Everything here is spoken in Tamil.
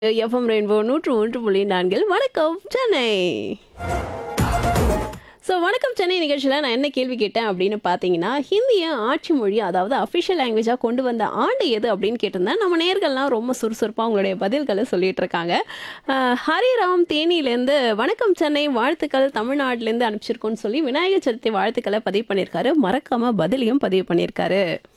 எஃப்எம் ரெயின்போ 101.4 வணக்கம் சென்னை. வணக்கம் சென்னை நிகழ்ச்சியில் நான் என்ன கேள்வி கேட்டேன் அப்படின்னு பார்த்தீங்கன்னா, ஹிந்தியை ஆட்சி மொழி அதாவது அஃபிஷியல் லாங்குவேஜாக கொண்டு வந்த ஆண்டு எது அப்படின்னு கேட்டிருந்தேன். நம்ம நேயர்கள்லாம் ரொம்ப சுறுசுறுப்பாக அவங்களுடைய பதில்களை சொல்லிட்டு இருக்காங்க. ஹரிராம் தேனியிலேருந்து வணக்கம் சென்னை வாழ்த்துக்கள் தமிழ்நாட்டிலேருந்து அனுப்பிச்சிருக்கோன்னு சொல்லி விநாயகர் சதுர்த்தி வாழ்த்துக்களை பதிவு பண்ணியிருக்காரு. மறக்காம பதிலையும் பதிவு பண்ணியிருக்காரு.